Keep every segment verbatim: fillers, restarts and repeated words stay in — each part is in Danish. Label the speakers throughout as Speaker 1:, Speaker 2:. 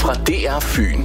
Speaker 1: fra D R Fyn.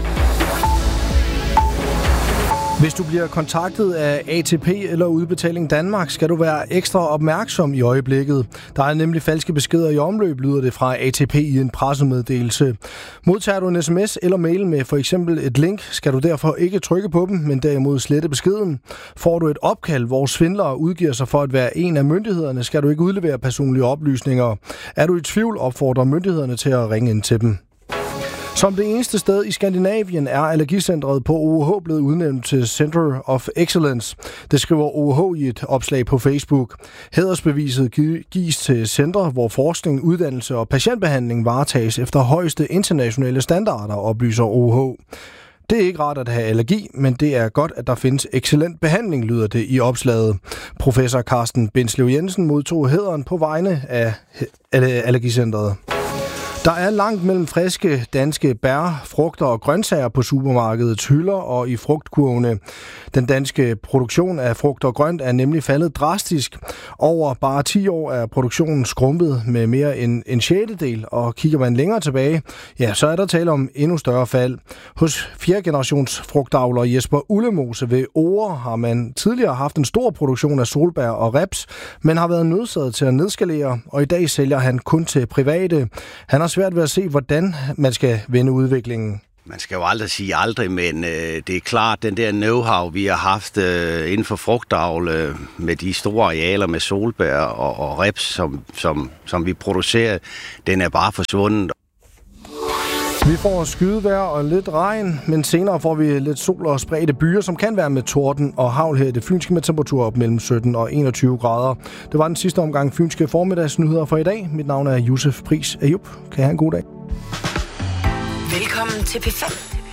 Speaker 2: Hvis du bliver kontaktet af A T P eller Udbetaling Danmark, skal du være ekstra opmærksom i øjeblikket. Der er nemlig falske beskeder i omløb, lyder det fra A T P i en pressemeddelelse. Modtager du en sms eller mail med for eksempel et link, skal du derfor ikke trykke på dem, men derimod slette beskeden. Får du et opkald, hvor svindlere udgiver sig for at være en af myndighederne, skal du ikke udlevere personlige oplysninger. Er du i tvivl, opfordrer myndighederne til at ringe ind til dem. Som det eneste sted i Skandinavien er allergicentret på O U H blevet udnævnt til Center of Excellence. Det skriver O U H i et opslag på Facebook. Hædersbeviset gives til centre, hvor forskning, uddannelse og patientbehandling varetages efter højeste internationale standarder, oplyser O U H. Det er ikke rart at have allergi, men det er godt, at der findes excellent behandling, lyder det i opslaget. Professor Carsten Bindslev Jensen modtog hæderen på vegne af allergicentret. Der er langt mellem friske danske bær, frugter og grøntsager på supermarkedets hylder og i frugtkurvene. Den danske produktion af frugt og grønt er nemlig faldet drastisk. Over bare ti år er produktionen skrumpet med mere end en sjettedel, og kigger man længere tilbage, ja, så er der tale om endnu større fald. Hos fjerde generations frugtavler Jesper Ullemose ved Ore har man tidligere haft en stor produktion af solbær og reps, men har været nødsaget til at nedskalere, og i dag sælger han kun til private. Han har svært ved at se, hvordan man skal vende udviklingen.
Speaker 3: Man skal jo aldrig sige aldrig, men øh, det er klart, den der know-how, vi har haft øh, inden for frugtavl øh, med de store arealer med solbær og, og reps, som, som, som vi producerer, den er bare forsvundet.
Speaker 2: Vi får skydevejr og lidt regn, men senere får vi lidt sol og spredte byer, som kan være med torden og hagl her i det fynske med temperaturer op mellem sytten og enogtyve grader. Det var den sidste omgang fynske formiddagsnyheder for i dag. Mit navn er Josef Pris Ayub. Kan I have en god dag?
Speaker 4: Velkommen til P fem